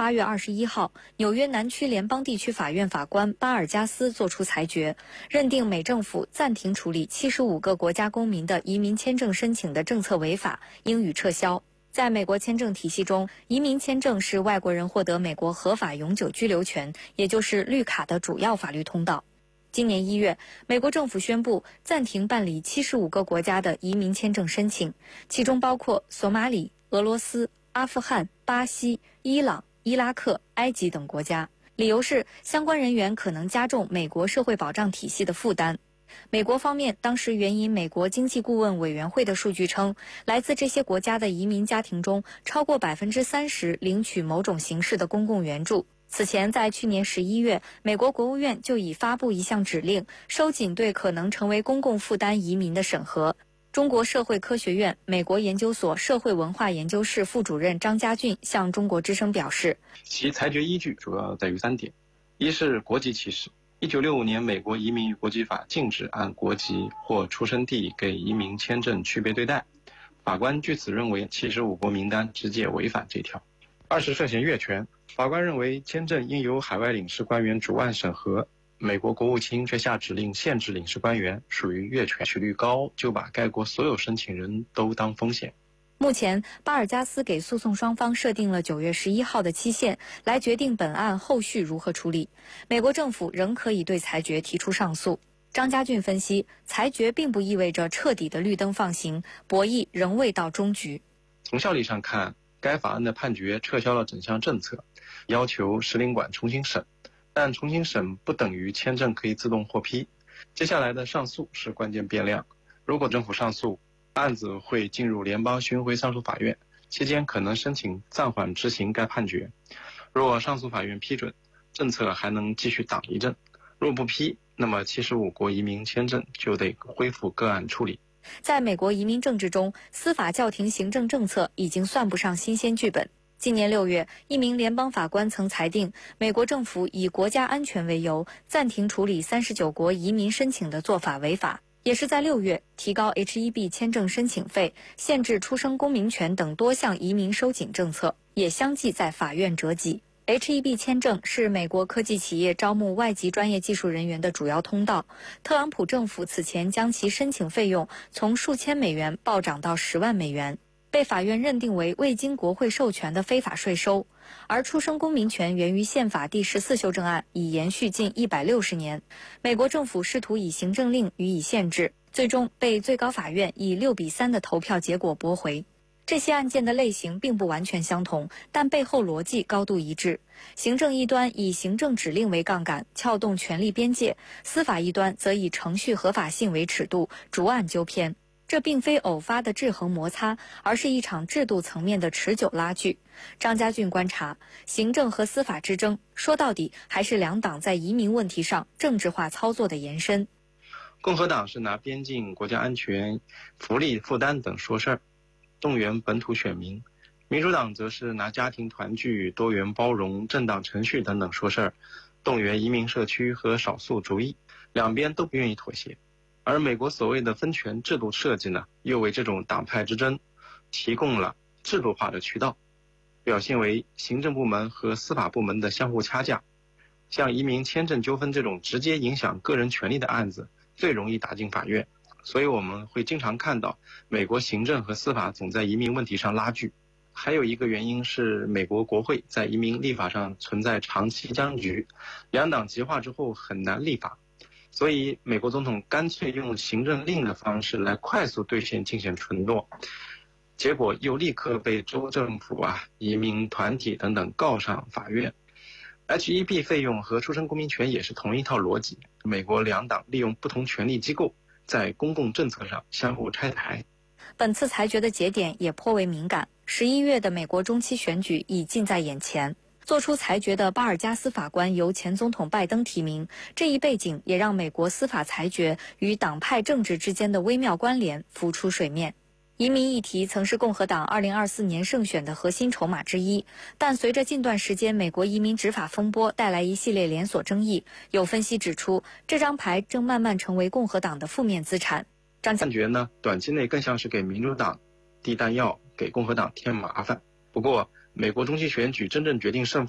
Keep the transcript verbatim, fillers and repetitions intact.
八月二十一号，纽约南区联邦地区法院法官巴尔加斯作出裁决，认定美政府暂停处理七十五个国家公民的移民签证申请的政策违法，应予撤销。在美国签证体系中，移民签证是外国人获得美国合法永久居留权，也就是绿卡的主要法律通道。今年一月，美国政府宣布暂停办理七十五个国家的移民签证申请，其中包括索马里、俄罗斯、阿富汗、巴西、伊朗、伊拉克、埃及等国家。理由是相关人员可能加重美国社会保障体系的负担。美国方面当时援引美国经济顾问委员会的数据称，来自这些国家的移民家庭中，超过百分之三十领取某种形式的公共援助。此前，在去年十一月，美国国务院就已发布一项指令，收紧对可能成为公共负担移民的审核。中国社会科学院美国研究所社会文化研究室副主任张家俊向中国之声表示， 其裁决依据主要在于三点：一是国籍歧视。一九六五年，美国移民与国籍法禁止按国籍或出生地给移民签证区别对待，法官据此认为七十五国名单直接违反这条。二是涉嫌越权，法官认为签证应由海外领事官员主案审核，美国国务卿却下指令限制领事官员，属于越权，取率高，就把该国所有申请人都当风险。 目前，巴尔加斯给诉讼双方设定了九月十一号的期限，来决定本案后续如何处理。美国政府仍可以对裁决提出上诉。张家俊分析，裁决并不意味着彻底的绿灯放行，博弈仍未到终局。 从效力上看，该法案的判决撤销了整项政策，要求使领馆重新审，但重新审不等于签证可以自动获批。接下来的上诉是关键变量，如果政府上诉，案子会进入联邦巡回上诉法院，期间可能申请暂缓执行该判决。若上诉法院批准，政策还能继续挡一阵；若不批，那么七十五国移民签证就得恢复个案处理。 在美国移民政治中，司法叫停行政政策已经算不上新鲜剧本。今年六月，一名联邦法官曾裁定，美国政府以国家安全为由，暂停处理三十九国移民申请的做法违法。也是在六月，提高 H 一 B 签证申请费、限制出生公民权等多项移民收紧政策，也相继在法院折戟。H 一 B 签证是美国科技企业招募外籍专业技术人员的主要通道。特朗普政府此前将其申请费用从数千美元暴涨到十万美元，被法院认定为未经国会授权的非法税收。而出生公民权源于宪法第十四修正案，已延续近一百六十年。美国政府试图以行政令予以限制，最终被最高法院以六比三的投票结果驳回。这些案件的类型并不完全相同，但背后逻辑高度一致。行政一端以行政指令为杠杆，撬动权力边界；司法一端则以程序合法性为尺度，逐案纠偏。这并非偶发的制衡摩擦，而是一场制度层面的持久拉锯。张家俊观察，行政和司法之争，说到底还是两党在移民问题上政治化操作的延伸。 共和党是拿边境、国家安全、福利负担等说事儿，动员本土选民；民主党则是拿家庭团聚、多元包容、政党程序等等说事儿，动员移民社区和少数族裔。两边都不愿意妥协。而美国所谓的分权制度设计呢，又为这种党派之争提供了制度化的渠道，表现为行政部门和司法部门的相互掐架。像移民签证纠纷这种直接影响个人权利的案子，最容易打进法院，所以我们会经常看到美国行政和司法总在移民问题上拉锯。还有一个原因是美国国会在移民立法上存在长期僵局，两党极化之后很难立法。所以美国总统干脆用行政令的方式来快速兑现竞选承诺，结果又立刻被州政府啊、移民团体等等告上法院。H 一 B 费用和出生公民权也是同一套逻辑，美国两党利用不同权力机构在公共政策上相互拆台。 本次裁决的节点也颇为敏感，十一月的美国中期选举已近在眼前。做出裁决的巴尔加斯法官由前总统拜登提名，这一背景也让美国司法裁决与党派政治之间的微妙关联浮出水面。移民议题曾是共和党二零二四年胜选的核心筹码之一，但随着近段时间美国移民执法风波带来一系列连锁争议，有分析指出，这张牌正慢慢成为共和党的负面资产。 张判决呢，短期内更像是给民主党递弹药，给共和党添麻烦。不过美国中期选举真正决定胜负